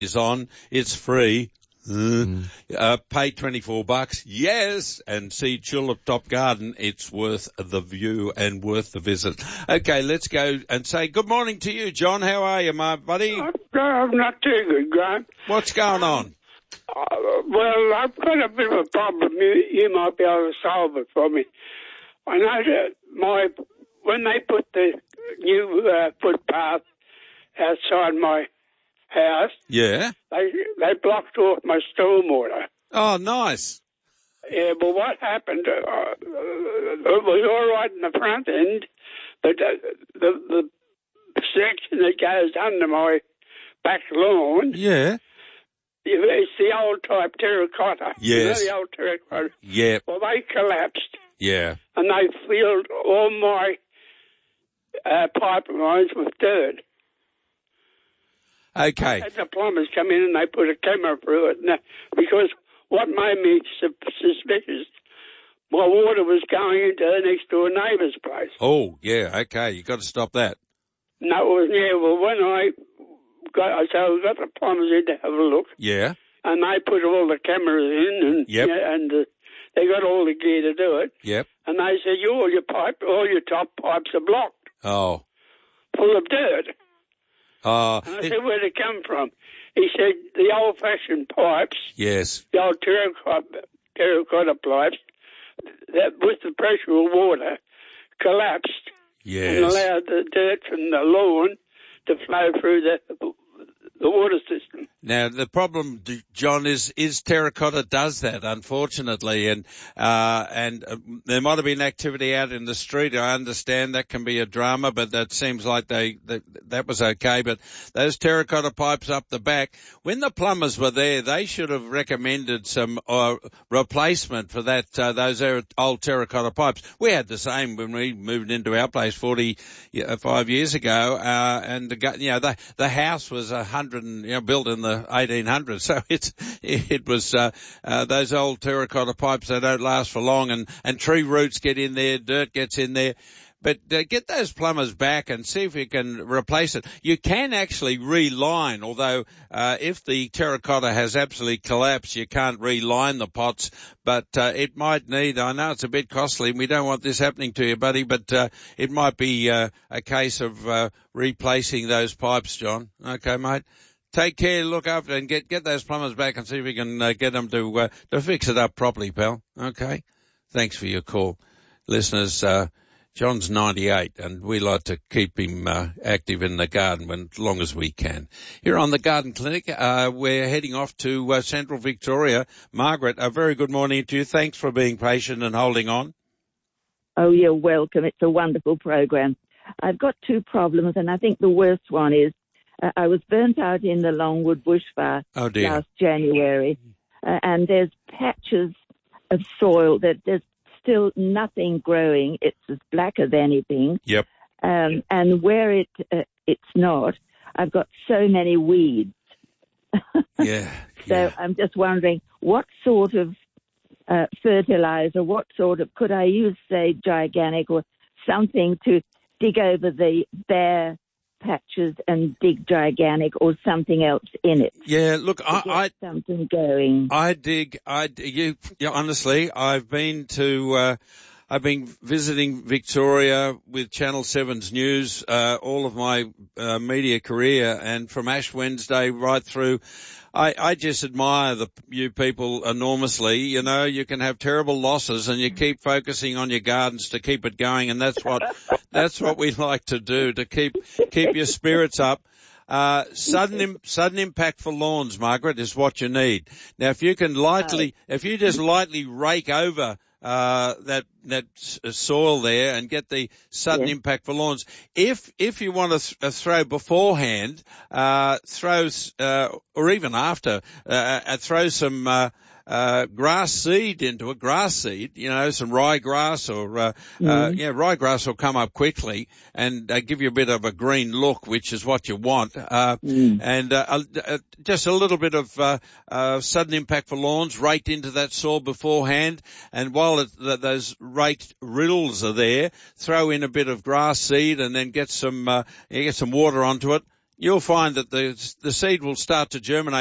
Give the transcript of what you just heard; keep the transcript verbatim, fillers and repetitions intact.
is on. It's free. Uh, mm. uh, pay twenty-four bucks. Yes. And see Tulip Top Garden. It's worth the view and worth the visit. Okay, let's go and say good morning to you, John. How are you, my buddy? I'm not too good, Grant. What's going on? Uh, well, I've got a bit of a problem. You, you might be able to solve it for me. I know that my, when they put the new uh, footpath outside my house, yeah, they they blocked off my stormwater. Oh, nice. Yeah, but what happened? Uh, it was all right in the front end, but the, the the section that goes under my back lawn, yeah, it's the old type terracotta. Yes. You know the old terracotta. Yeah. Well, they collapsed. Yeah. And they filled all my uh, pipelines with dirt. Okay. I had the plumbers come in and they put a camera through it. And that, because what made me suspicious, my water was going into the next door neighbour's place. Oh, yeah, okay. You got to stop that. No, it was, yeah, well, when I got, so I got the plumbers in to have a look. Yeah. And they put all the cameras in and, yep. yeah, and uh, they got all the gear to do it. Yep. And they said, you, all your pipe, all your top pipes are blocked. Oh. Full of dirt. Uh, and I it, said, where'd it come from? He said, the old-fashioned pipes. Yes. The old terracotta, terracotta pipes, that with the pressure of water, collapsed. Yes. And allowed the dirt from the lawn to flow through the, the water system. Now, the problem, John, is, is terracotta does that, unfortunately, and, uh, and uh, there might have been activity out in the street. I understand that can be a drama, but that seems like they, they that was okay. But those terracotta pipes up the back, when the plumbers were there, they should have recommended some, uh, replacement for that, uh, those old terracotta pipes. We had the same when we moved into our place forty-five years ago, uh, and the, you know, the, the house was a hundred and, you know, built in the eighteen hundreds, so it's it was uh, uh, those old terracotta pipes. They don't last for long, and and tree roots get in there, dirt gets in there. But uh, get those plumbers back and see if you can replace it. You can actually reline, although uh, if the terracotta has absolutely collapsed, you can't reline the pots. But uh, it might need, I know it's a bit costly, and we don't want this happening to you, buddy, but uh, it might be uh, a case of uh, replacing those pipes, John. Okay, mate? Take care, look after, and get get those plumbers back and see if we can uh, get them to uh, to fix it up properly, pal. Okay? Thanks for your call. Listeners, uh, John's ninety-eight, and we like to keep him uh, active in the garden when, as long as we can. Here on the Garden Clinic, uh, we're heading off to uh, Central Victoria. Margaret, a very good morning to you. Thanks for being patient and holding on. Oh, you're welcome. It's a wonderful program. I've got two problems, and I think the worst one is uh, I was burnt out in the Longwood bushfire oh, dear. last January, uh, and there's patches of soil that there's still nothing growing. It's as black as anything. Yep. Um, and where it uh, it's not, I've got so many weeds. yeah. So yeah. I'm just wondering what sort of uh, fertilizer, what sort of, could I use, say, Giganic or something to dig over the bare patches and dig Giganic or something else in it? Yeah, look, I, I something going. I dig. I you. Yeah, honestly, I've been to. Uh, I've been visiting Victoria with Channel seven's news uh, all of my uh, media career, and from Ash Wednesday right through. I, I just admire the you people enormously. You know, you can have terrible losses and you keep focusing on your gardens to keep it going, and that's what that's what we like to do, to keep keep your spirits up. Uh, sudden, im- sudden impact for lawns, Margaret, is what you need. Now, if you can lightly, if you just lightly rake over uh, that that soil there and get the sudden yeah. impact for lawns. If if you want to th- uh, throw beforehand, uh, throw uh, or even after, uh, uh, throw some. Uh, Uh, grass seed into it, grass seed, you know, some ryegrass or, uh, mm. uh, yeah, ryegrass will come up quickly and uh, give you a bit of a green look, which is what you want. Uh, mm. and, uh, uh, just a little bit of, uh, uh, sudden impact for lawns raked into that soil beforehand. And while it, th- those raked riddles are there, throw in a bit of grass seed and then get some, uh, you get some water onto it. you'll find that the the seed will start to germinate